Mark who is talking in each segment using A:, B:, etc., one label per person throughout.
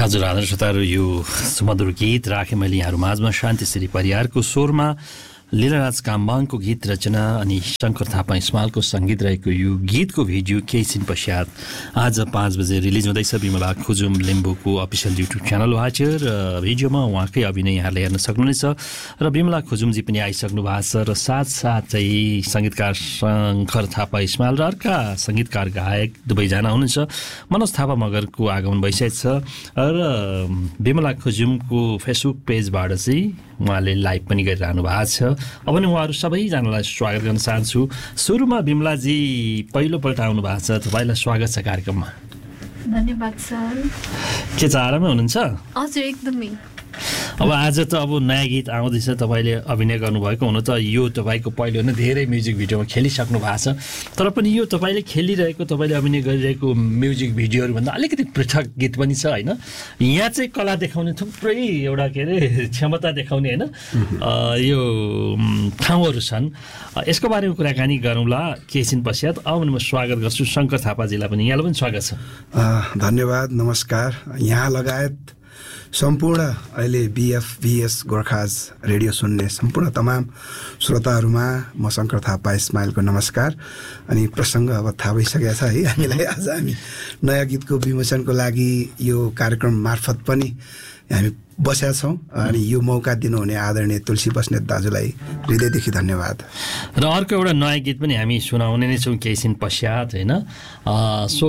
A: हजुर आदरणीय श्रोताहरू, यो सुमधुर गीत राखेँ मैले यहाँहरू माझमा शान्तिश्री परियारको स्वरमा लीलाराज काम्बाङको गीत रचना अनि शङ्कर थापा इस्मालको सङ्गीत रहेको यो गीतको भिडियो केही दिन पश्चात आज 5 बजे रिलिज हुँदैछ Bimala खुजुम लिम्बूको official YouTube channel watch र भिडियोमा उहाँकै अभिनय यहाँले हेर्न सक्नुहुनेछ र विमला खुजुमजी पनि आइसक्नु भएको छ र साथसाथै सङ्गीतकार शङ्कर थापा इस्माल र अर्का सङ्गीतकार गायक दुवैजना हुनुहुन्छ। मनोज थापा मगरको आगमन भइसकेको छ र विमला खुजुमको फेसबुक पेजबाट चाहिँ उहाँले लाइभ पनि गरिरहनु भएको छ। अब नि उहाँहरू सबैजनालाई स्वागत गर्न चाहन्छु। सुरुमा विमलाजी पहिलोपल्ट आउनु भएको छ, तपाईँलाई स्वागत छ कार्यक्रममा।
B: धन्यवाद सर।
A: के छ, आरामै हुनुहुन्छ?
B: हजुर एकदमै।
A: अब आज त नयाँ गीत आउँदैछ, तपाईँले अभिनय गर्नुभएको हुनु त यो तपाईँको पहिलो नै धेरै म्युजिक भिडियोमा खेलिसक्नु भएको छ, तर पनि यो तपाईँले खेलिरहेको तपाईँले अभिनय गरिरहेको म्युजिक भिडियोहरूभन्दा अलिकति पृथक गीत पनि छ होइन। यहाँ चाहिँ कला देखाउने थुप्रै एउटा के अरे क्षमता देखाउने होइन यो ठाउँहरू छन्। यसको बारेमा कुराकानी गरौँला केही दिन पश्चात। अब म स्वागत गर्छु शङ्कर थापाजीलाई पनि, यहाँलाई पनि स्वागत छ।
C: धन्यवाद, नमस्कार। यहाँ लगायत सम्पूर्ण अहिले BFVS गोर्खाज रेडियो सुन्ने सम्पूर्ण तमाम श्रोताहरूमा म शङ्कर थापा इस्माइलको नमस्कार। अनि प्रसङ्ग अब थाहा भइसकेको छ है हामीलाई। आज हामी नयाँ गीतको विमोचनको लागि यो कार्यक्रम मार्फत पनि हामी बसेका छौँ अनि यो मौका दिनुहुने आदरणीय तुलसी बस्नेत दाजुलाई हृदयदेखि धन्यवाद।
A: र अर्को एउटा नयाँ गीत पनि हामी सुनाउने नै छौँ केही दिन पश्चात होइन। सो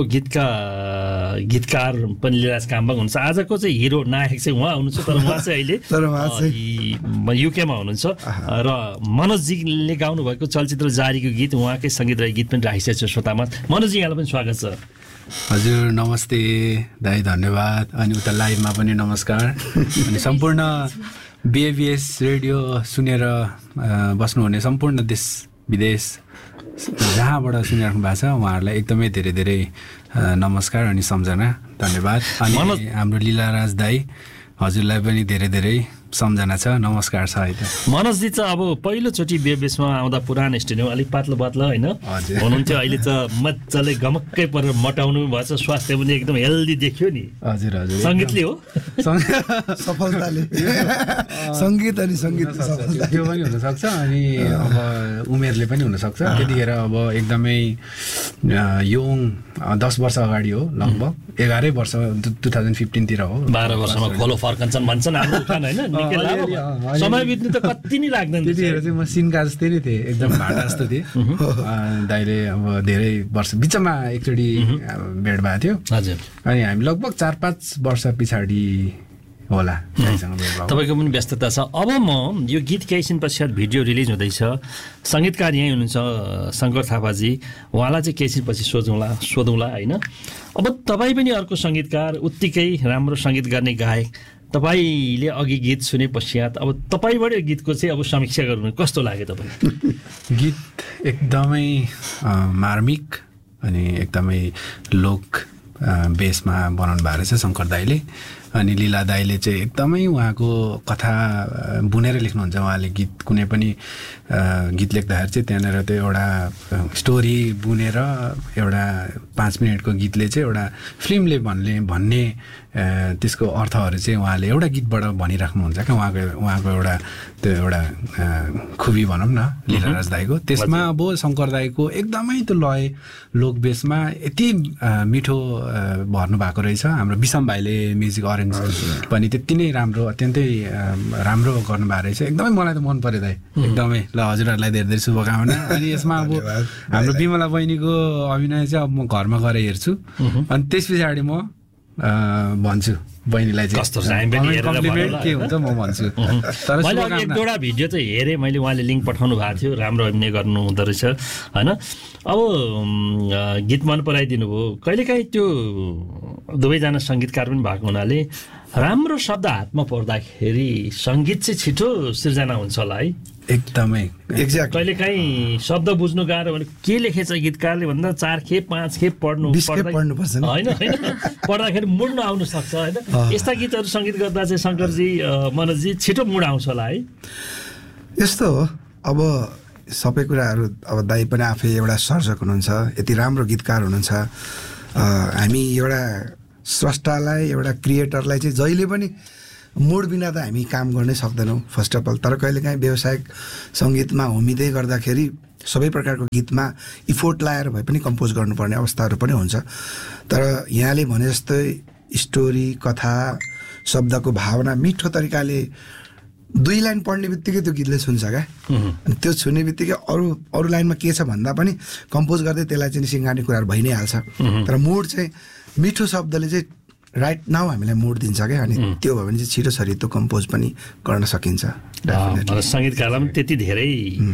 A: गीतकार पनि लीलाराज काम्बाङ हुनुहुन्छ। आजको चाहिँ हिरो नायक चाहिँ उहाँ हुनुहुन्छ, तर उहाँ चाहिँ अहिले युकेमा हुनुहुन्छ र मनोजजीले गाउनुभएको चलचित्र जारीको गीत उहाँकै सङ्गीत रहेको गीत पनि राखिसकेको छ श्रोतामा। मनोजजी यहाँलाई पनि स्वागत छ।
D: हजुर नमस्ते दाइ, धन्यवाद। अनि उता लाइभमा पनि नमस्कार। अनि सम्पूर्ण BFVS रेडियो सुनेर बस्नुहुने सम्पूर्ण देश विदेश जहाँबाट सुनिराख्नु भएको छ उहाँहरूलाई एकदमै धेरै धेरै नमस्कार अनि सम्झना, धन्यवाद। अनि हाम्रो लीलाराज दाई हजुरलाई पनि धेरै धेरै सम्झना छ, नमस्कार छ। है त
A: मनोजजी चाहिँ अब पहिलोचोटि BFVSमा आउँदा पुरानो स्टुडियो अलिक पातलो पातलो होइन हुनुहुन्थ्यो, अहिले त मजाले गमक्कै परेर मटाउनु भएछ, स्वास्थ्य पनि एकदम हेल्दी देखियो नि।
D: हजुर हजुर,
A: सङ्गीतले हो
C: सफलताले सङ्गीत अनि सङ्गीत
D: त्यो पनि हुनसक्छ अनि अब उमेरले पनि हुनसक्छ। त्यतिखेर अब एकदमै यङ 10 वर्ष अगाडि हो, लगभग 11 वर्ष 2015 हो।
A: 12 वर्षमा खोलो फर्कन्छन् भन्छन् हाम्रो उखान होइन। समय बित्नु त कति नै लाग्दैन।
D: त्यतिखेर चाहिँ म सिन्का जस्तै नै थिएँ, एकदम भाटा जस्तो थिएँ। दाइले अब धेरै वर्ष बिचमा एकचोटि भेट भएको थियो।
A: हजुर,
D: अनि हामी लगभग 4-5 वर्ष पछाडि होला
A: तपाईँको पनि व्यस्तता छ। अब म यो गीत केही दिन पश्चात भिडियो रिलिज हुँदैछ, सङ्गीतकार यहीँ हुनुहुन्छ शङ्कर थापाजी, उहाँलाई चाहिँ केही दिन पछि सोधौँला होइन। अब तपाईँ पनि अर्को सङ्गीतकार, उत्तिकै राम्रो सङ्गीत गर्ने गायक, तपाईँले अघि गीत सुने पश्चात अब तपाईँबाट गीतको चाहिँ अब समीक्षा गर्नु कस्तो लाग्यो तपाईँलाई?
D: गीत एकदमै मार्मिक अनि एकदमै लोक बेसमा बनाउनु भएको रहेछ शङ्कर दाईले। अनि लीला दाईले चाहिँ एकदमै उहाँको कथा बुनेर लेख्नुहुन्छ। उहाँले गीत कुनै पनि गीत लेख्दाखेरि चाहिँ त्यहाँनिर त्यो एउटा स्टोरी बुनेर एउटा 5 मिनटको गीतले चाहिँ एउटा फिल्मले भन्ने त्यसको अर्थहरू चाहिँ उहाँले एउटा गीतबाट भनिराख्नुहुन्छ क्या। उहाँको एउटा त्यो एउटा खुबी भनौँ न लीलाराज दाईको। त्यसमा अब शङ्कर दाईको एकदमै त्यो लय लोक बेसमा यति मिठो भर्नु भएको रहेछ। हाम्रो विषम भाइले म्युजिक अरेन्ज पनि त्यति नै राम्रो, अत्यन्तै राम्रो गर्नुभएको रहेछ। एकदमै मलाई त मन पऱ्यो दाइ, एकदमै। ल हजुरहरूलाई धेरै धेरै शुभकामना। अनि यसमा अब हाम्रो विमला बहिनीको अभिनय चाहिँ अब म घरमा गएर हेर्छु अनि त्यस पछाडि म भन्छु बहिनीलाई चाहिँ के हुन्छ म भन्छु। तर
A: मैले एक दुईवटा भिडियो चाहिँ हेरेँ मैले, उहाँले लिङ्क पठाउनु भएको थियो, राम्रो अभिनय गर्नु हुँदो रहेछ होइन। अब गीत मन पराइदिनु भयो, कहिलेकाहीँ त्यो दुवैजना सङ्गीतकार पनि भएको हुनाले राम्रो शब्द हातमा पर्दाखेरि सङ्गीत चाहिँ छिटो सिर्जना हुन्छ होला है।
D: एकदमै
C: एक्ज्याक्ट।
A: कहिलेकाहीँ शब्द बुझ्नु गाह्रो भने के लेखेछ गीतकारले भन्दा 4 खेप 5 खेप
C: पढ्नुपर्छ
A: होइन पढ्दाखेरि मुड नआउनु सक्छ होइन। यस्ता गीतहरू सङ्गीत गर्दा चाहिँ शङ्करजी मनोजजी छिटो मुड आउँछ होला है।
C: यस्तो हो, अब सबै कुराहरू अब दाइ पनि आफै एउटा सर्जक हुनुहुन्छ, यति राम्रो गीतकार हुनुहुन्छ। हामी एउटा स्रष्टालाई एउटा क्रिएटरलाई चाहिँ जहिले पनि मुड बिना त हामी काम गर्नै सक्दैनौँ फर्स्ट अफ अल। तर कहिलेकाहीँ व्यावसायिक सङ्गीतमा होमिँदै गर्दाखेरि सबै प्रकारको गीतमा इफोर्ट लाएर भए पनि कम्पोज गर्नुपर्ने अवस्थाहरू पनि हुन्छ। तर यहाँले भने जस्तै स्टोरी, कथा, शब्दको भावना मिठो तरिकाले 2 लाइन पढ्ने बित्तिकै त्यो गीतले छुन्छ क्या। अनि त्यो छुने बित्तिकै अरू लाइनमा के छ भन्दा पनि कम्पोज गर्दै त्यसलाई चाहिँ सिँगार्ने कुराहरू भइ नै हाल्छ। तर मुड चाहिँ मिठो शब्दले चाहिँ राइट नाउ हामीलाई मुड दिन्छ क्या। अनि त्यो भयो भने चाहिँ छिटो छरितो कम्पोज पनि गर्न सकिन्छ।
A: सङ्गीतकारलाई पनि त्यति धेरै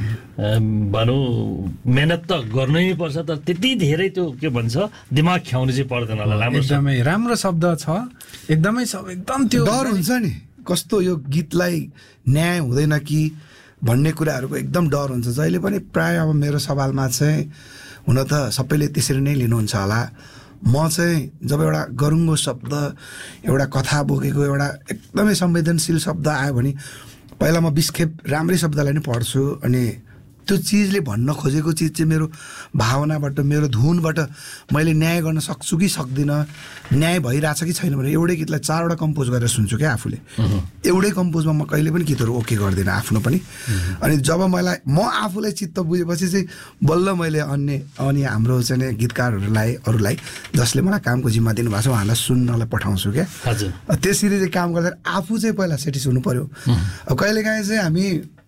A: भनौँ मेहनत त गर्नै पर्छ, तर त्यति धेरै त्यो के भन्छ दिमाग ख्याउनु चाहिँ पर्दैन होला।
D: एकदमै राम्रो शब्द छ, एकदमै एकदम त्यो
C: डर हुन्छ नि कस्तो यो गीतलाई न्याय हुँदैन कि भन्ने कुराहरूको एकदम डर हुन्छ जहिले पनि। प्रायः अब मेरो सवालमा चाहिँ हुन त सबैले त्यसरी नै लिनुहुन्छ होला। म चाहिँ जब एउटा गरुङ्गो शब्द, एउटा कथा बोकेको एउटा एकदमै संवेदनशील शब्द आयो भने पहिला म 20 खेप राम्रै शब्दलाई नै पढ्छु। अनि त्यो चिजले भन्न खोजेको चिज चाहिँ मेरो भावनाबाट, मेरो धुनबाट मैले न्याय गर्न सक्छु कि सक्दिनँ, न्याय भइरहेछ कि छैन भने एउटै गीतलाई 4वटा कम्पोज गरेर सुन्छु क्या आफूले। एउटै कम्पोजमा म कहिले पनि गीतहरू ओके गर्दिनँ आफ्नो पनि। अनि जब म आफूलाई चित्त बुझेपछि चाहिँ बल्ल मैले अनि हाम्रो चाहिँ गीतकारहरूलाई अरूलाई जसले मलाई कामको जिम्मा दिनुभएको छ उहाँलाई सुन्नलाई पठाउँछु क्या। त्यसरी चाहिँ काम गर्दा आफू चाहिँ पहिला सेटिस हुनु पऱ्यो। अब कहिलेकाहीँ चाहिँ हामी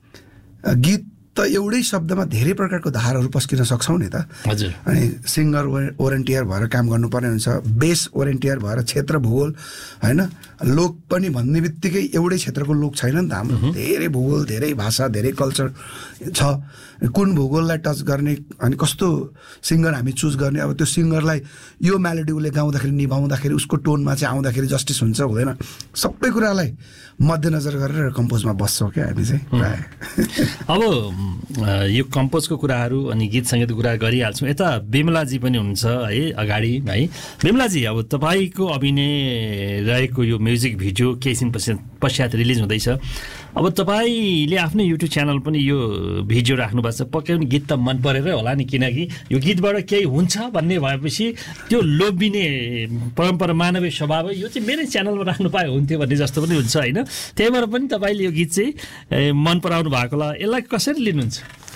C: गीत त एउटै शब्दमा धेरै प्रकारको धारहरू पस्किन सक्छौँ नि त। अनि सिङ्गर ओरिएन्टियर भएर काम गर्नुपर्ने हुन्छ, बेस ओरिएन्टियर भएर क्षेत्र भूगोल होइन, लोक पनि भन्ने बित्तिकै एउटै क्षेत्रको लोक छैन नि त हाम्रो। धेरै भूगोल, धेरै भाषा, धेरै कल्चर छ। कुन भूगोललाई टच गर्ने अनि कस्तो सिङ्गर हामी चुज गर्ने, अब त्यो सिङ्गरलाई यो मेलोडी उसले गाउँदाखेरि निभाउँदाखेरि उसको टोनमा चाहिँ आउँदाखेरि जस्टिस हुन्छ हुँदैन, सबै कुरालाई मध्यनजर गरेर कम्पोजमा बस्छौँ क्या हामी चाहिँ प्रायः।
A: अब यो कम्पोजको कुराहरू अनि गीत सङ्गीतको कुरा गरिहाल्छौँ। यता बिमलाजी पनि हुनुहुन्छ है अगाडि है। बिमलाजी, अब तपाईँको अभिनय रहेको यो म्युजिक भिडियो केही दिन पश्चात रिलिज हुँदैछ। अब तपाईँले आफ्नो युट्युब च्यानल पनि यो भिडियो राख्नु भएको छ। पक्कै पनि गीत त मन परेरै होला नि, किनकि यो गीतबाट केही हुन्छ भन्ने भएपछि त्यो लोभिने परम्परा मानवीय स्वभाव यो चाहिँ मेरै च्यानलमा राख्नु पाए हुन्थ्यो भन्ने जस्तो पनि हुन्छ होइन। त्यही भएर पनि तपाईँले यो गीत चाहिँ मन पराउनु भएकोलाई यसलाई कसरी लिनुहुन्छ?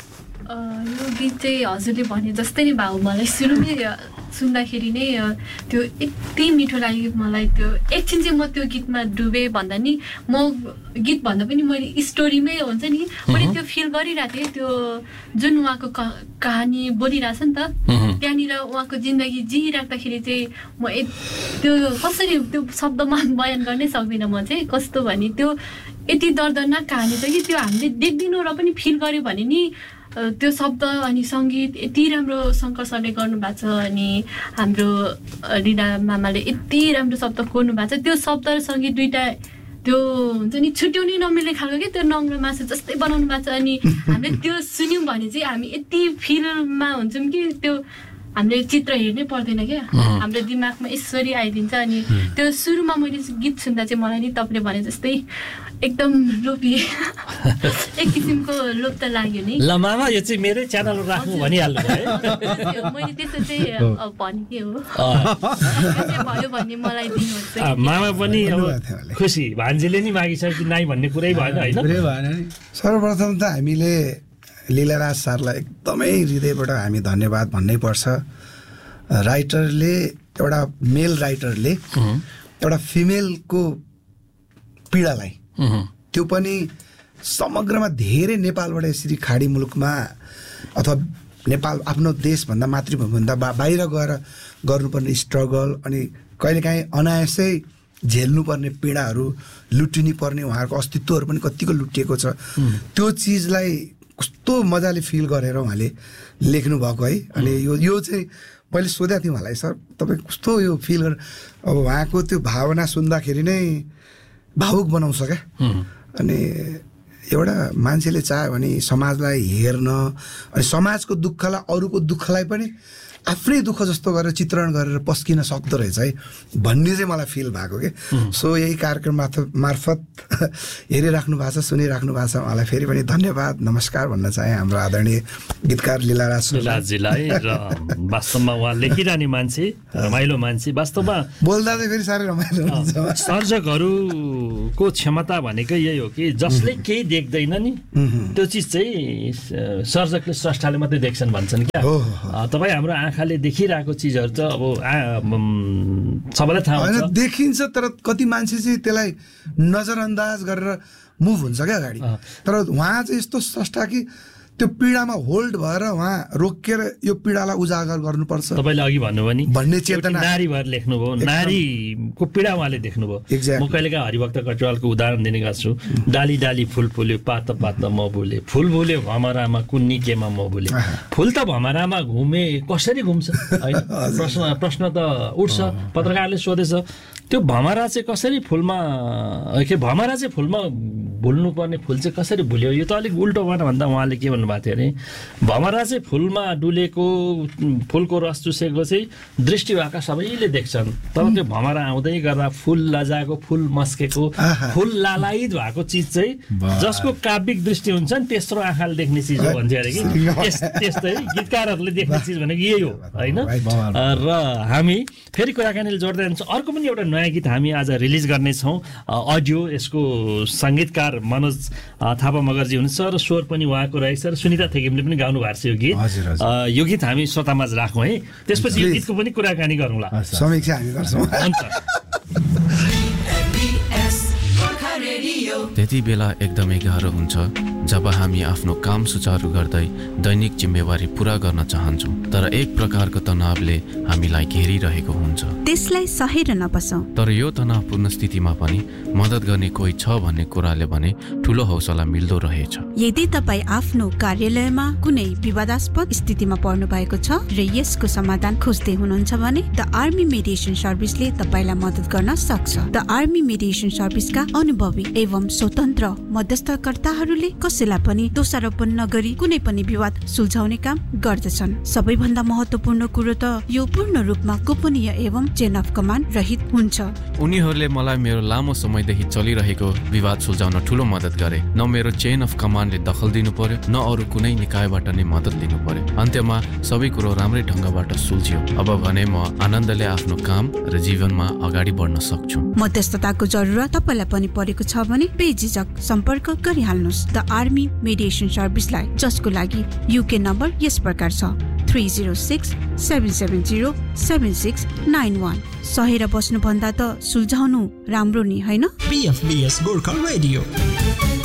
B: यो गीत चाहिँ हजुरले भने जस्तै नै भयो। मलाई सुरुमै सुन्दाखेरि नै त्यो यति मिठो लाग्यो मलाई। त्यो एकछिन चाहिँ म त्यो गीतमा डुबेँ भन्दा नि म गीत भन्दा पनि मैले स्टोरीमै हुन्छ नि मैले त्यो फिल गरिरहेको थिएँ। त्यो जुन उहाँको कहानी बोलिरहेछ नि त, त्यहाँनिर उहाँको जिन्दगी जिइराख्दाखेरि चाहिँ म त्यो कसरी त्यो शब्दमा बयान गर्नै सक्दिनँ। म चाहिँ कस्तो भने त्यो यति दर्दनाक कहानी छ कि त्यो हामीले देख्दिनौँ र पनि फिल गऱ्यो भने नि त्यो शब्द अनि सङ्गीत यति राम्रो शङ्कर सरले गर्नुभएको छ। अनि हाम्रो रिना मामाले यति राम्रो शब्द कोर्नु भएको छ। त्यो शब्द र सङ्गीत दुइटा त्यो हुन्छ नि छुट्याउनै नमिल्ने खालको कि त्यो नङ्ग्रो मासु जस्तै बनाउनु भएको छ। अनि हामीले त्यो सुन्यौँ भने चाहिँ हामी यति फिलमा हुन्छौँ कि त्यो हामीले चित्र हेर्नै पर्दैन क्या, हाम्रो दिमागमा यसरी आइदिन्छ। अनि त्यो सुरुमा मैले गीत सुन्दा चाहिँ मलाई नि तपाईँले भने जस्तै एकदम लोभिए एक किसिमको लोभ त लाग्यो नि।
A: ल मामा यो चाहिँ मेरै च्यानलमा राख्नु भनिहाल्नु भयो।
B: मैले त्यसो चाहिँ भनेकै हो भयो भन्ने मलाई दिनुहोस्।
A: मामा पनि अब खुसी, भान्जीले नि मागिसक्यो कि नाइ भन्ने कुरै भएन होइन।
C: सर्वप्रथम त हामीले लीलाराज सरलाई एकदमै हृदयबाट हामी धन्यवाद भन्नै पर्छ। राइटरले, एउटा मेल राइटरले एउटा फिमेलको पीडालाई त्यो पनि समग्रमा धेरै नेपालबाट यसरी खाडी मुलुकमा अथवा नेपाल आफ्नो देशभन्दा मातृभूमिभन्दा बाहिर गएर गर्नुपर्ने स्ट्रगल अनि कहिलेकाहीँ अनायासै झेल्नुपर्ने पीडाहरू, लुटिनु पर्ने उहाँहरूको अस्तित्वहरू पनि कतिको लुटिएको छ। त्यो चिजलाई कस्तो मजाले फिल गरेर उहाँले लेख्नु भएको है। अनि यो चाहिँ मैले सोधेको थिएँ उहाँलाई, सर तपाईँ कस्तो यो फिल गरेर, अब उहाँको त्यो भावना सुन्दाखेरि नै भावुक बनाउँछ क्या। अनि एउटा मान्छेले चाह्यो भने समाजलाई हेर्न अनि समाजको दुःखलाई, अरूको दुःखलाई पनि आफ्नै दुःख जस्तो गरेर चित्रण गरेर पस्किन सक्दो रहेछ है भन्ने चाहिँ मलाई फिल भएको के। सो यही कार्यक्रम मार्फत हेरिराख्नु भएको छ, सुनिराख्नु भएको छ, उहाँलाई फेरि पनि धन्यवाद नमस्कार भन्न चाहे हाम्रो आदरणीय गीतकार लीलाराजजीलाई।
A: र वास्तवमा उहाँ लेखिरहने मान्छे, रमाइलो मान्छे, वास्तवमा
C: बोल्दा चाहिँ फेरि साह्रै रमाइलो हुन्छ।
A: सर्जकहरूको क्षमता भनेकै यही हो कि जसले केही देख्दैन नि त्यो चिज चाहिँ सर्जकले स्रष्टाले मात्रै देख्छन् भन्छन् क्या। तपाईँ हाम्रो आँखाले देखिरहेको चिजहरू त अब सबैलाई थाहा हुन्छ,
C: देखिन्छ, तर कति मान्छे चाहिँ त्यसलाई नजरअन्दाज गरेर मुभ हुन्छ क्या अगाडि। तर उहाँ चाहिँ यस्तो स्रष्टा कि त्यो पीडामा होल्ड भएर उहाँ रोकेर यो पीडालाई उजागर गर्नुपर्छ।
A: तपाईँले अघि भन्नुभयो नि
C: भन्ने चेतना
A: नारी भएर लेख्नुभयो, नारीको पीडा उहाँले देख्नुभयो। म कहिलेकाहीँ हरिभक्त कटुवालको उदाहरण दिने गर्छु। डाली डाली फुल फुल्यो, पात पात म भुले, फुल भुल्यो भमरामा कुन्नी केमा म भुले। फुल त भमरामा घुमे कसरी घुम्छ होइन, प्रश्न त उठ्छ। पत्रकारले सोधेछ त्यो भमरा चाहिँ कसरी फुलमा, भमरा चाहिँ फुलमा भुल्नुपर्ने फुल चाहिँ कसरी भुल्यो। यो त अलिक उल्टो भएन भन्दा उहाँले के भन्नुभएको थियो अरे, भमरा चाहिँ फुलमा डुलेको फुलको रस चुसेको चाहिँ दृष्टि भएका सबैले देख्छन्, तर त्यो भमरा आउँदै गर्दा फुल लजाएको, फुल मस्केको, फुल लालायित भएको चिज चाहिँ जसको काव्यिक दृष्टि हुन्छ नि तेस्रो आँखाले देख्ने चिज हो भन्थ्यो अरे कि। त्यस्तै गीतकारहरूले देख्ने चिज भनेको यही हो होइन। र हामी फेरि कुराकानीले जोड्दै जान्छौँ। अर्को पनि एउटा नयाँ गीत हामी आज रिलिज गर्नेछौँ अडियो। यसको सङ्गीतकार मनोज थापा मगरजी हुनुहुन्छ र स्वर पनि उहाँको रहेछ र सुनिता थेगिमले पनि गाउनु भएको छ यो गीत। यो गीत हामी श्रोतामाझ राखौँ है, त्यसपछि यो गीतको पनि कुराकानी गरौँला,
C: समीक्षा हामी गर्छौँ।
E: त्यति बेला एकदमै गाह्रो हुन्छ जब हामी आफ्नो काम सुचारू गर्दै दैनिक जिम्मेवारी पूरा गर्न चाहन्छौँ, तर एक प्रकारको तनावले हामीलाई घेरिरहेको हुन्छ।
F: त्यसलाई सहेर नबसौँ।
E: तर यो तनावपूर्ण स्थितिमा पनि मद्दत गर्ने कोही छ भन्ने कुराले भने ठुलो हौसला मिल्दो रहेछ।
F: यदि तपाईँ आफ्नो कार्यालयमा कुनै विवादास्पद स्थितिमा पर्नु भएको छ र यसको समाधान खोज्दै हुनुहुन्छ भने द आर्मी मेडिएसन सर्भिसले तपाईँलाई मद्दत गर्न सक्छ। द आर्मी मेडिएसन सर्भिसका अनुभवी एवं स्वतन्त्र मध्यस्थकर्ताहरूले कसैलाई पनि दोषारोपण नगरी कुनै पनि विवाद सुल्झाउने काम गर्दछन्। सबैभन्दा महत्त्वपूर्ण कुरो त यो पूर्ण रूपमा गोपनीय एवं चेन अफ कमान्ड रहित हुन्छ।
E: उनीहरूले मलाई मेरो लामो समयदेखि चलिरहेको विवाद सुल्झाउन ठुलो मद्दत गरे। न मेरो चेन अफ कमान्डले दखल दिनु पर्यो, न अरू कुनै निकायबाट नै मद्दत लिनु पर्यो। अन्त्यमा सबै कुरो राम्रै ढङ्गबाट सुल्झियो। अब भने म आनन्दले आफ्नो काम र जीवनमा अगाडि बढ्न सक्छु।
F: मध्यस्थताको जरुरत तपाईँलाई पनि परेको छ भने बेझिझक सम्पर्क गरिहाल्नुहोस् द आर्मी मेडिएसन सर्भिसलाई, जसको लागि युके नम्बर यस प्रकार छ 3067707691। सहेर बस्नुभन्दा त सुल्झाउनु राम्रो नि होइन।
G: PFBS Gorkha radio.